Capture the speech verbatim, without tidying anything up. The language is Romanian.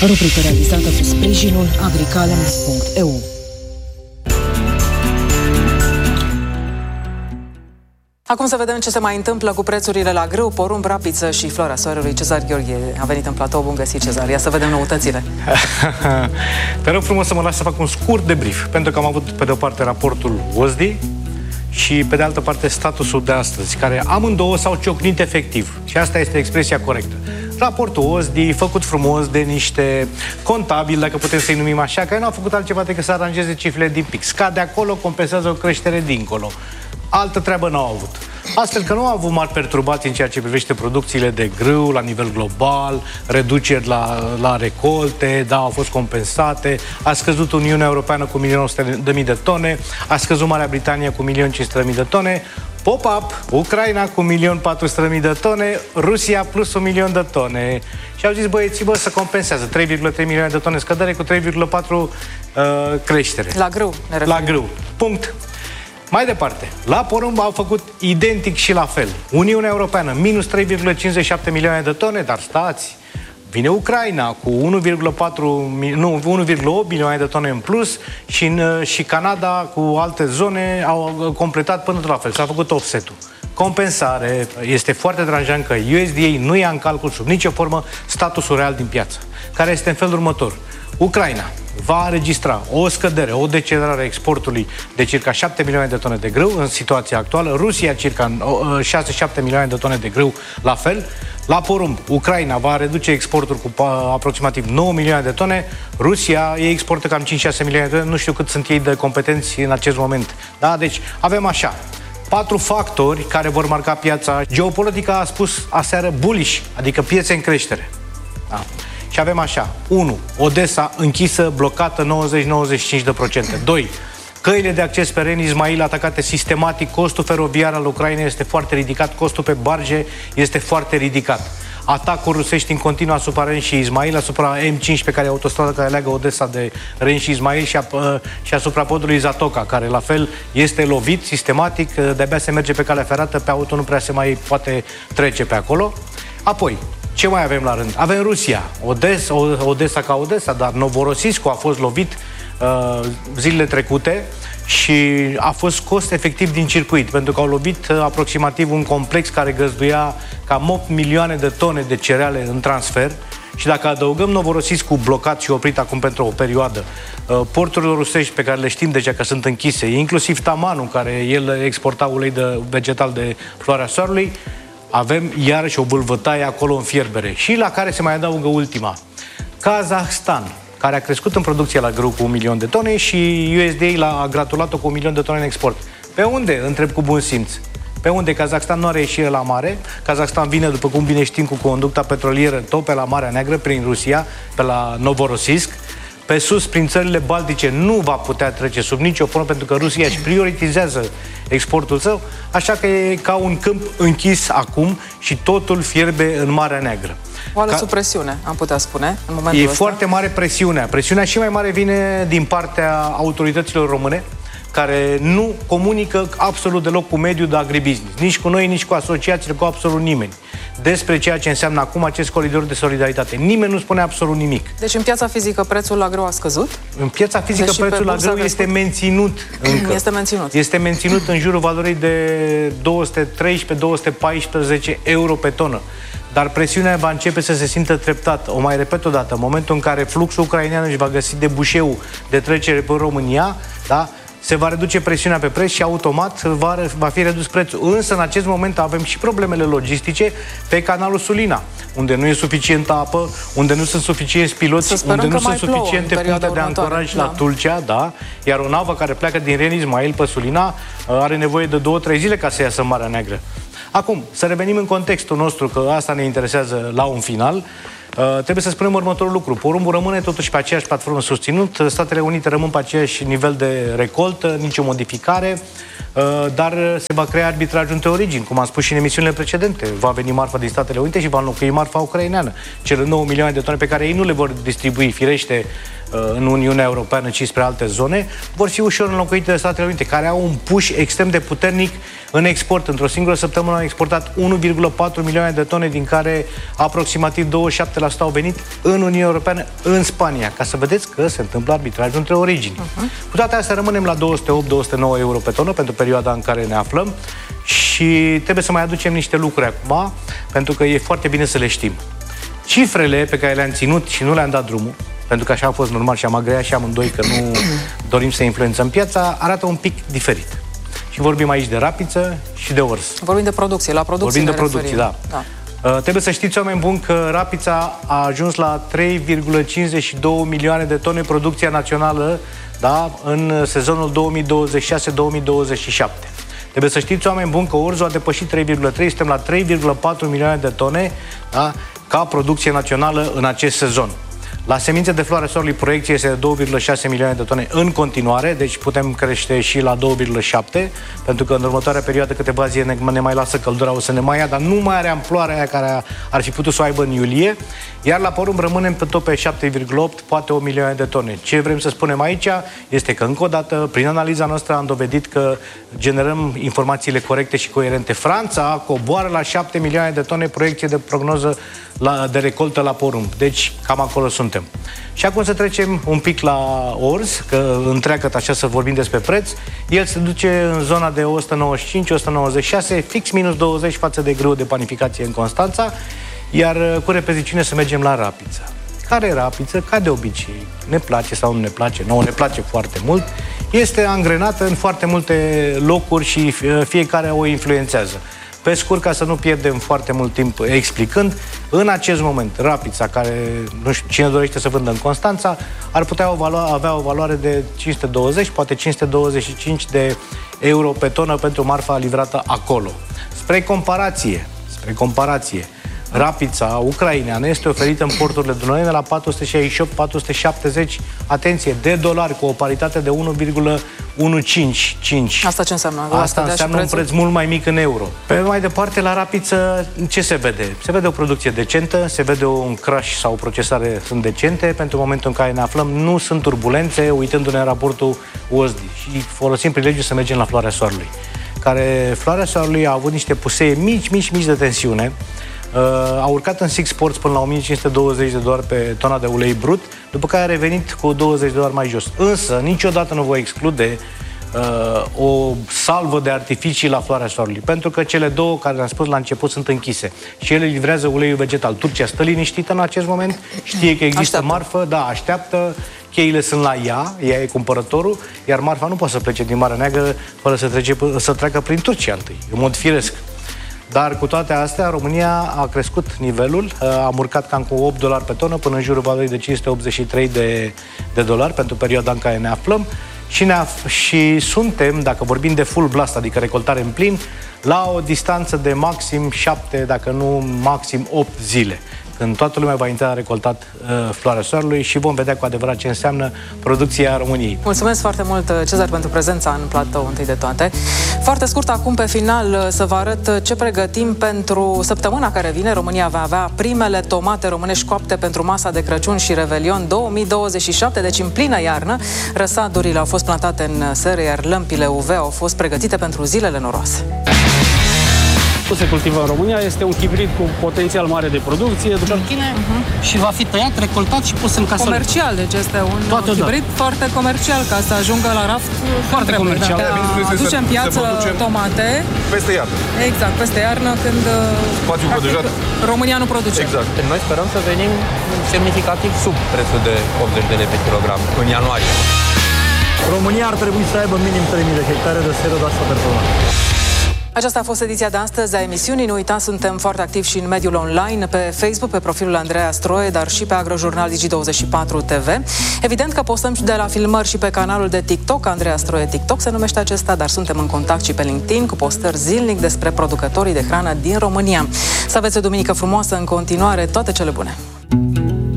rubrică realizată cu sprijinul agriculture punct e u. Acum să vedem ce se mai întâmplă cu prețurile la grâu, porumb, rapiță și floarea soarelui. Cezar Gheorghe a venit în platou. Bun găsit, Cezar. Ia să vedem noutățile. Te rog frumos să mă lași să fac un scurt debrief, pentru că am avut pe de o parte raportul O S D I și pe de altă parte statusul de astăzi, care amândouă s-au ciocnit efectiv. Și asta este expresia corectă. Raportul O S D I, făcut frumos de niște contabili, dacă putem să-i numim așa, care nu au făcut altceva decât să aranjeze cifrele din P I C. Scade acolo, compensează o creștere dincolo. Altă treabă n-au avut. Astfel că nu au avut mari perturbații în ceea ce privește producțiile de grâu la nivel global, reduceri la, la recolte, da, au fost compensate, a scăzut Uniunea Europeană cu un milion o sută de mii de tone, a scăzut Marea Britanie cu un milion cinci sute de mii de tone, pop-up, Ucraina cu un milion patru sute de mii de tone, Rusia plus un milion de tone. Și au zis băieții, bă, să compensează trei virgulă trei milioane de tone scădere cu trei virgulă patru uh, creștere. La grâu, ne referim. La grâu. Punct. Mai departe, la porumb au făcut identic și la fel. Uniunea Europeană, minus trei virgulă cincizeci și șapte milioane de tone, dar stați, vine Ucraina cu unu virgulă patru, nu, unu virgulă opt milioane de tone în plus și, și Canada cu alte zone au completat până la fel. S-a făcut offset-ul. Compensare. Este foarte deranjant că U S D A nu ia în calcul sub nicio formă statusul real din piață, care este în felul următor. Ucraina va înregistra o scădere, o decelerare a exportului de circa șapte milioane de tone de grâu în situația actuală, Rusia circa șase șapte milioane de tone de grâu la fel. La porumb, Ucraina va reduce exportul cu aproximativ nouă milioane de tone, Rusia ei exportă cam cinci șase milioane de tone, nu știu cât sunt ei de competenți în acest moment. Da? Deci avem așa patru factori care vor marca piața. Geopolitica a spus aseară bullish, adică piețe în creștere. Da? Și avem așa, unu. Odessa închisă, blocată nouăzeci nouăzeci și cinci la sută. doi. Căile de acces pe Ren Ismail atacate sistematic, costul feroviar al Ucrainei este foarte ridicat, costul pe barge este foarte ridicat. Atacuri rusești în continuu asupra Ren și Ismail, asupra M cincisprezece, care e autostradă care leagă Odessa de Ren și Ismail, și, a, și asupra podului Zatoca, care la fel este lovit sistematic, de-abia se merge pe calea ferată, pe auto nu prea se mai poate trece pe acolo. Apoi, ce mai avem la rând? Avem Rusia, Odessa, Odessa ca Odessa, dar Novorossiysk a fost lovit uh, zilele trecute și a fost scos efectiv din circuit, pentru că au lovit uh, aproximativ un complex care găzduia cam opt milioane de tone de cereale în transfer. Și dacă adăugăm Novorossiysk-ul blocat și oprit acum pentru o perioadă, uh, porturile rusești pe care le știm deja că sunt închise, inclusiv Tamanul, care el exporta ulei de vegetal de floarea soarelui, avem iarăși o bâlvătaie acolo în fierbere. Și la care se mai adaugă ultima. Kazahstan, care a crescut în producție la grâu cu un milion de tone și U S D A l-a gratulat-o cu un milion de tone în export. Pe unde? Întreb cu bun simț. Pe unde? Kazahstan nu are ieșire la mare. Kazahstan vine, după cum bine știm, cu conducta petrolieră tot pe la Marea Neagră, prin Rusia, pe la Novorossiysk. Pe sus, prin țările baltice, nu va putea trece sub nicio formă, pentru că Rusia își prioritizează exportul său, așa că e ca un câmp închis acum și totul fierbe în Marea Neagră. O altă presiune, am putea spune, în momentul E ăsta. foarte mare presiunea. Presiunea și mai mare vine din partea autorităților române, care nu comunică absolut deloc cu mediul de agribusiness, nici cu noi, nici cu asociațiile, cu absolut nimeni, despre ceea ce înseamnă acum acest coridor de solidaritate. Nimeni nu spune absolut nimic. Deci în piața fizică prețul la grâu a scăzut? În piața fizică deci prețul la grâu este menținut încă. Este menținut. Este menținut în jurul valorii de două sute treisprezece două sute paisprezece euro pe tonă. Dar presiunea va începe să se simtă treptat. O mai repet o dată, în momentul în care fluxul ucrainean își va găsi debușeul de trecere pe România, da? Se va reduce presiunea pe preț și automat va, va fi redus prețul. Însă, în acest moment, avem și problemele logistice pe canalul Sulina, unde nu e suficientă apă, unde nu sunt suficienți piloți, unde nu sunt suficiente puncte de ancoraj da. la Tulcea, da? Iar o navă care pleacă din Ren Ismail pe Sulina are nevoie de două trei zile ca să iasă în Marea Neagră. Acum, să revenim în contextul nostru, că asta ne interesează la un final. Uh, trebuie să spunem următorul lucru. Porumbul rămâne totuși pe aceeași platformă susținut, Statele Unite rămân pe aceeași nivel de recoltă, nicio modificare. dar se va crea arbitraj între origini, cum am spus și în emisiunile precedente. Va veni marfa din Statele Unite și va înlocui marfa ucraineană. Cele nouă milioane de tone pe care ei nu le vor distribui, firește, în Uniunea Europeană, ci spre alte zone, vor fi ușor înlocuite de Statele Unite, care au un push extrem de puternic în export. Într-o singură săptămână au exportat unu virgulă patru milioane de tone, din care aproximativ douăzeci și șapte la sută au venit în Uniunea Europeană, în Spania, ca să vedeți că se întâmplă arbitrajul între origini. Uh-huh. Cu toate astea rămânem la două sute opt două sute nouă euro pe tonă pentru perioada în care ne aflăm și trebuie să mai aducem niște lucruri acum, pentru că e foarte bine să le știm. Cifrele pe care le-am ținut și nu le-am dat drumul, pentru că așa a fost normal și am agreat și amândoi că nu dorim să influențăm piața, arată un pic diferit. Și vorbim aici de rapiță și de ors. Vorbim de producție, la producție. Vorbim de producție, da. da. Uh, trebuie să știți, oameni buni, că rapița a ajuns la trei virgulă cincizeci și două milioane de tone producția națională, da, în sezonul două mii douăzeci și șase două mii douăzeci și șapte. Trebuie să știți, oameni buni, că orzul a depășit trei virgulă trei, suntem la trei virgulă patru milioane de tone, da, ca producție națională în acest sezon. La semințe de floarea soarelui, proiecția este de două virgulă șase milioane de tone în continuare, deci putem crește și la două virgulă șapte, pentru că în următoarea perioadă, câteva zile, ne, ne mai lasă căldura, o să ne mai ia, dar nu mai are amploarea aia care ar fi putut să o aibă în iulie, iar la porumb rămânem pe tot pe șapte virgulă opt, poate o milioane de tone. Ce vrem să spunem aici este că, încă o dată, prin analiza noastră am dovedit că generăm informațiile corecte și coerente. Franța coboară la șapte milioane de tone proiecție de prognoză la, de recoltă la porumb. Deci, cam acolo suntem. Și acum să trecem un pic la orz, că întreagă așa să vorbim despre preț. El se duce în zona de o sută nouăzeci și cinci - o sută nouăzeci și șase, fix minus douăzeci față de grâu de panificație în Constanța, iar cu repeziciune să mergem la rapiță. Care e rapiță? Ca de obicei, ne place sau nu ne place, nouă ne place foarte mult, este angrenată în foarte multe locuri și fiecare o influențează. Pe scurt, ca să nu pierdem foarte mult timp explicând, în acest moment, rapița, care, nu știu, cine dorește să vândă în Constanța, ar putea o valoare, avea o valoare de cinci sute douăzeci, poate cinci sute douăzeci și cinci de euro pe tonă pentru marfa livrată acolo. Spre comparație, spre comparație, rapița ucraineană este oferită în porturile dunăreene la patru sute șaizeci și opt - patru sute șaptezeci, atenție, de dolari, cu o paritate de unu virgulă unu cincizeci și cinci. Asta ce înseamnă? Asta înseamnă un preț mult mai mic în euro. Pe mai departe, la rapiță, ce se vede? Se vede o producție decentă, se vede un crush sau o procesare sunt decente, pentru momentul în care ne aflăm, nu sunt turbulențe, uitându-ne în raportul U S D. Și folosim prilegiul să mergem la floarea soarelui, care floarea soarelui a avut niște puseie mici, mici, mici de tensiune. Uh, a urcat în Six Ports până la o mie cinci sute douăzeci de dolari pe tona de ulei brut, după care a revenit cu douăzeci de dolari mai jos. Însă, niciodată nu voi exclude uh, o salvă de artificii la floarea soarelui, pentru că cele două, care le-am spus la început, sunt închise. Și ele livrează uleiul vegetal. Turcia stă liniștită în acest moment, știe că există așteaptă. marfă, da, așteaptă, cheile sunt la ea, ea e cumpărătorul, iar marfa nu poate să plece din Marea Neagră fără să, trece, să treacă prin Turcia întâi, în mod firesc. Dar cu toate astea, România a crescut nivelul, am urcat cam cu opt dolari pe tonă până în jurul valorii de cinci sute optzeci și trei de, de dolari pentru perioada în care ne aflăm și, ne af- și suntem, dacă vorbim de full blast, adică recoltare în plin, la o distanță de maxim șapte, dacă nu maxim opt zile, când toată lumea va intra recoltat uh, floarea soarelui și vom vedea cu adevărat ce înseamnă producția României. Mulțumesc foarte mult, Cezar, pentru prezența în platou, întâi de toate. Foarte scurt, acum, pe final, să vă arăt ce pregătim pentru săptămâna care vine. România va avea primele tomate românești coapte pentru masa de Crăciun și Revelion două mii douăzeci și șapte, deci în plină iarnă. Răsadurile au fost plantate în seră, iar lămpile U V au fost pregătite pentru zilele noroase. Se cultivă în România, este un hibrid cu potențial mare de producție, ciorchine, uh-huh. și va fi tăiat, recoltat și pus în casă. Comercial, deci este un Toate hibrid da. foarte comercial, ca să ajungă la raft. Foarte comercial. Da. Aduce în piață tomate. Peste iarnă. Exact, peste iarnă, când spațiul protejat România nu produce. Exact. Noi sperăm să venim semnificativ sub prețul de optzeci de lei pe kilogram în ianuarie. România ar trebui să aibă minim trei mii de hectare de seră de asta performantă. Aceasta a fost ediția de astăzi a emisiunii. Nu uitați, suntem foarte activi și în mediul online, pe Facebook, pe profilul Andreea Stroie, dar și pe Agrojurnal Digi douăzeci și patru T V. Evident că postăm și de la filmări și pe canalul de TikTok, Andreea Stroie TikTok se numește acesta, dar suntem în contact și pe LinkedIn cu postări zilnic despre producătorii de hrană din România. Să aveți o duminică frumoasă, în continuare, toate cele bune!